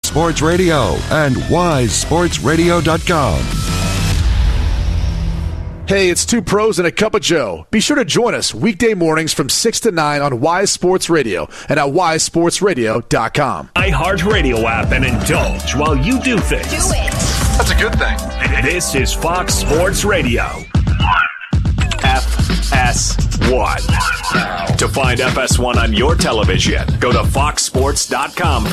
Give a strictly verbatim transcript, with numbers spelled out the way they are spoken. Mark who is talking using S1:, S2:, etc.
S1: Sports Radio and wise sports radio dot com.
S2: Hey, it's two pros and a cup of Joe. Be sure to join us weekday mornings from six to nine on Wise Sports Radio and at wise sports radio dot com.
S3: iHeartRadio app and indulge while you do things.
S4: Do it.
S5: That's a good thing.
S3: This is Fox Sports Radio. F S one. To find F S one on your television, go to fox sports dot com.